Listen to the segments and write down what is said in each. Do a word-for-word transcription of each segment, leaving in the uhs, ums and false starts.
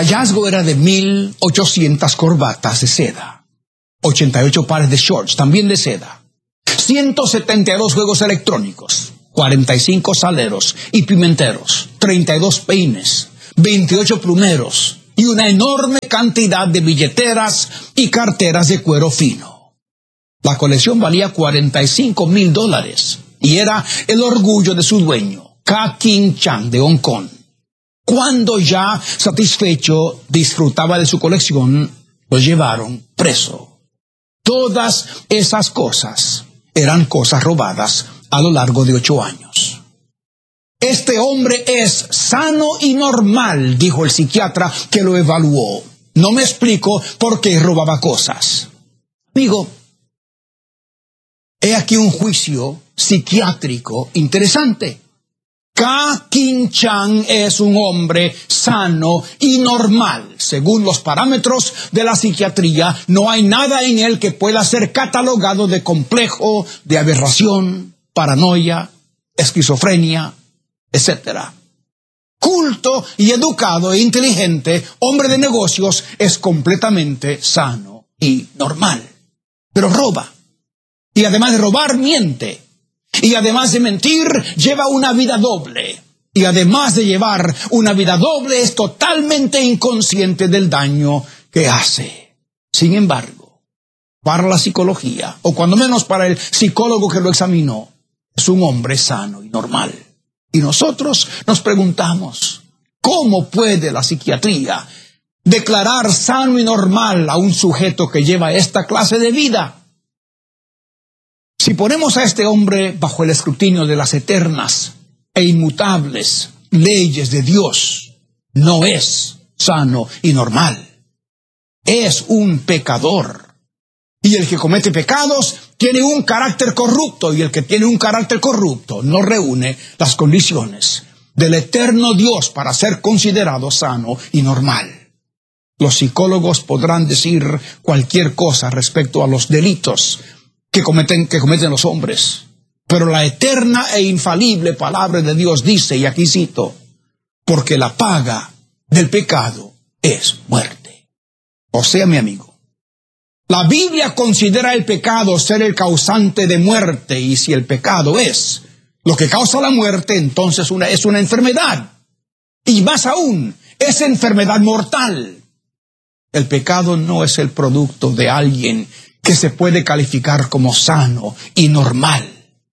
hallazgo era de mil ochocientas corbatas de seda, ochenta y ocho pares de shorts, también de seda, ciento setenta y dos juegos electrónicos, cuarenta y cinco saleros y pimenteros, treinta y dos peines, veintiocho plumeros y una enorme cantidad de billeteras y carteras de cuero fino. La colección valía cuarenta y cinco mil dólares y era el orgullo de su dueño, Ka King Chang de Hong Kong. Cuando ya satisfecho disfrutaba de su colección, lo llevaron preso. Todas esas cosas eran cosas robadas a lo largo de ocho años. Este hombre es sano y normal, dijo el psiquiatra que lo evaluó. No me explico por qué robaba cosas. Amigo, he aquí un juicio psiquiátrico interesante. Ka King Chang es un hombre sano y normal. Según los parámetros de la psiquiatría, no hay nada en él que pueda ser catalogado de complejo, de aberración, paranoia, esquizofrenia, etcétera. Culto y educado e inteligente, hombre de negocios, es completamente sano y normal. Pero roba. Y además de robar, miente. Y además de mentir, lleva una vida doble. Y además de llevar una vida doble, es totalmente inconsciente del daño que hace. Sin embargo, para la psicología, o cuando menos para el psicólogo que lo examinó, es un hombre sano y normal. Y nosotros nos preguntamos, ¿cómo puede la psiquiatría declarar sano y normal a un sujeto que lleva esta clase de vida? Si ponemos a este hombre bajo el escrutinio de las eternas e inmutables leyes de Dios, no es sano y normal. Es un pecador. Y el que comete pecados tiene un carácter corrupto, y el que tiene un carácter corrupto no reúne las condiciones del eterno Dios para ser considerado sano y normal. Los psicólogos podrán decir cualquier cosa respecto a los delitos que cometen, que cometen los hombres. Pero la eterna e infalible palabra de Dios dice, y aquí cito, porque la paga del pecado es muerte. O sea, mi amigo, la Biblia considera el pecado ser el causante de muerte, y si el pecado es lo que causa la muerte, entonces una, es una enfermedad. Y más aún, es enfermedad mortal. El pecado no es el producto de alguien que se puede calificar como sano y normal.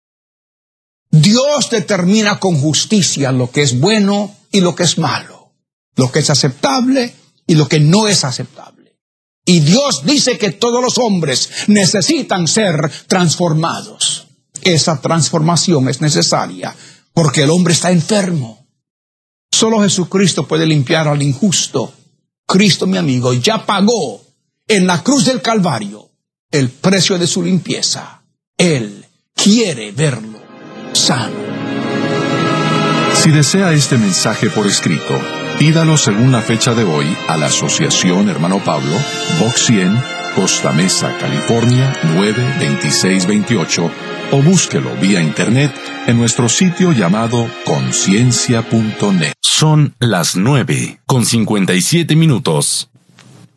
Dios determina con justicia lo que es bueno y lo que es malo, lo que es aceptable y lo que no es aceptable. Y Dios dice que todos los hombres necesitan ser transformados. Esa transformación es necesaria porque el hombre está enfermo. Solo Jesucristo puede limpiar al injusto. Cristo, mi amigo, ya pagó en la cruz del Calvario el precio de su limpieza. Él quiere verlo sano. Si desea este mensaje por escrito, pídalo según la fecha de hoy a la Asociación Hermano Pablo, Box cien, Costa Mesa, California, nueve veintiséis veintiocho, o búsquelo vía internet en nuestro sitio llamado conciencia punto net. Son las nueve con cincuenta y siete minutos.